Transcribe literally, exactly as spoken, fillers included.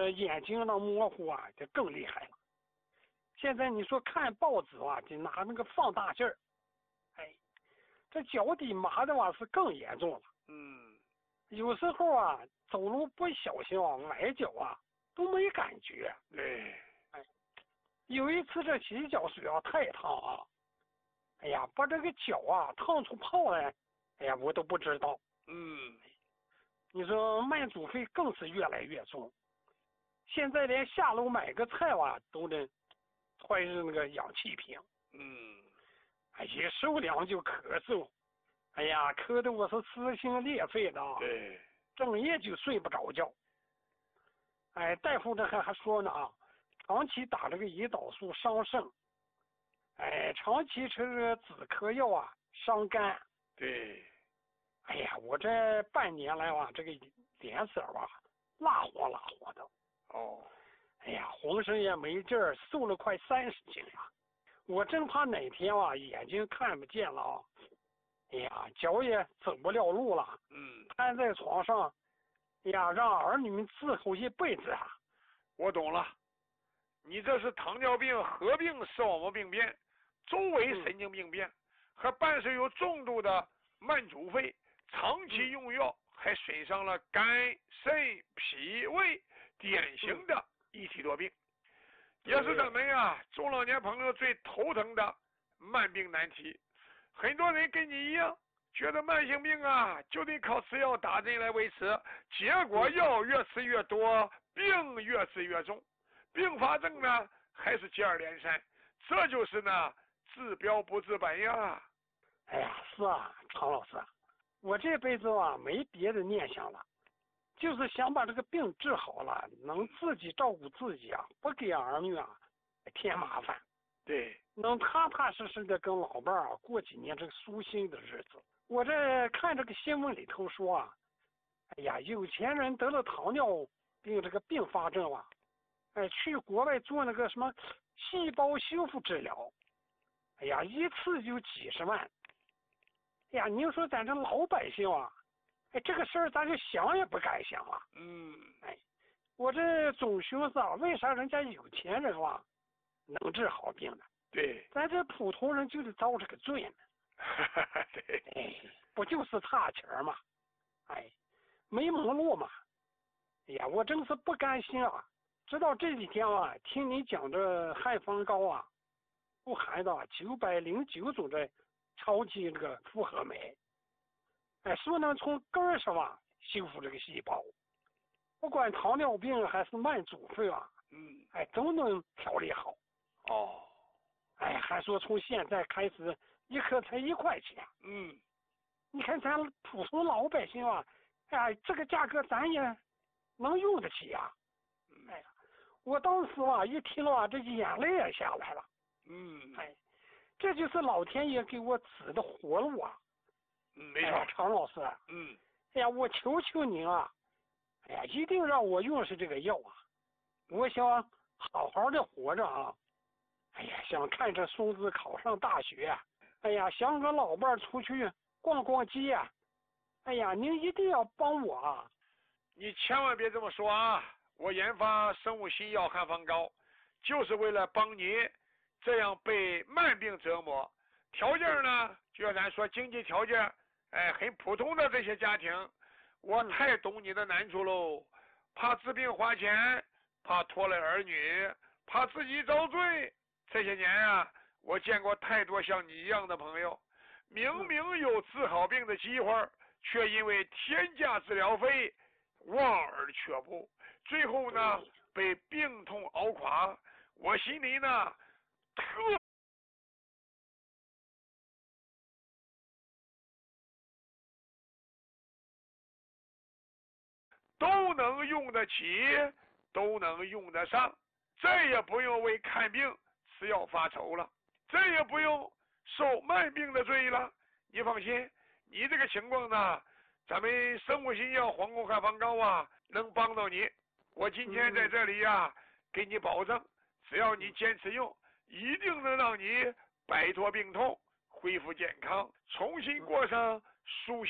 个眼睛那模糊啊，就更厉害了。现在你说看报纸啊，就拿那个放大镜儿，哎，这脚底麻的话是更严重了。 嗯， 有时候啊，走路不小心啊，崴脚啊，都没感觉。 对， 哎，有一次这洗脚水啊太烫啊，哎呀，把这个脚啊烫出泡来，哎呀，我都不知道。 嗯， 你说慢阻费更是越来越重，现在连下楼买个菜啊都得揣着那个氧气瓶。 嗯， 哎，一受凉就咳嗽，哎呀，咳得我是撕心裂肺的啊， 对， 整夜就睡不着觉。哎，大夫这还还说呢啊，长期打这个胰岛素伤肾，哎，长期吃这个止咳药啊伤肝。 对， 哎呀，我这半年来啊，这个脸色啊蜡黄蜡黄的， 哦， 哎呀，浑身也没劲儿，瘦了快三十斤了。我真怕哪天啊眼睛看不见了啊，哎呀，脚也走不了路了， 嗯， 瘫在床上，哎呀，让儿女们伺候一辈子啊。 我懂了，你这是糖尿病合并视网膜病变、周围神经病变，和伴随有重度的慢阻肺，长期用药还损伤了肝、肾、脾胃，典型的一体多病，也是咱们呀中老年朋友最头疼的慢病难题。很多人跟你一样，觉得慢性病啊就得靠吃药打针来维持，结果药越吃越多，病越治越重，并发症呢还是接二连三，这就是呢治标不治本呀。 哎呀，是啊，常老师，我这辈子啊没别的念想了，就是想把这个病治好了，能自己照顾自己啊，不给儿女啊添麻烦。 对， 能踏踏实实的跟老伴儿啊过几年这个舒心的日子。我这看这个新闻里头说啊，哎呀，有钱人得了糖尿病这个并发症啊，哎，去国外做那个什么细胞修复治疗，哎呀，一次就几十万。哎呀，您说咱这老百姓啊，哎，这个事儿咱就想也不敢想啊。 嗯， 哎，我这总寻思啊，为啥人家有钱人啊能治好病呢？ 对， 咱这普通人就是遭这个罪呢。 对， 哎，不就是差钱嘛？哎，没门路嘛。哎呀，我真是不甘心啊！直到这几天啊，听你讲这汉方膏啊，富含的九百零九种的超级这个复合酶，哎，说能从根儿上啊修复这个细胞，不管糖尿病还是慢阻肺啊， 嗯， 哎，都能调理好。 哦， 哎，还说从现在开始一颗才一块钱。 嗯， 你看咱普通老百姓啊，哎呀，这个价格咱也能用得起呀、 嗯， 哎呀，我当时啊一听了啊，这眼泪也下来了。 嗯， 哎，这就是老天爷给我指的活路啊。 嗯，没哎呀， 错， 常老师， 嗯， 哎呀，我求求您啊，哎呀，一定让我用上这个药啊！我想好好的活着啊！哎呀，想看着孙子考上大学，哎呀，想跟老伴儿出去逛逛街，哎呀，您一定要帮我啊！ 你千万别这么说啊！我研发生物新药汉方膏，就是为了帮你这样被慢病折磨，条件呢，就像咱说经济条件，哎，很普通的这些家庭，我太懂你的难处喽。怕治病花钱，怕拖累儿女，怕自己遭罪。这些年啊，我见过太多像你一样的朋友，明明有治好病的机会，却因为天价治疗费望而却步，最后呢被病痛熬垮。我心里呢特都能用得起，都能用得上，再也不用为看病吃药发愁了，再也不用受慢病的罪了。你放心，你这个情况呢，咱们生物新药黄宫汉方膏啊，能帮到你。我今天在这里呀、啊，给你保证，只要你坚持用，一定能让你摆脱病痛，恢复健康，重新过上舒心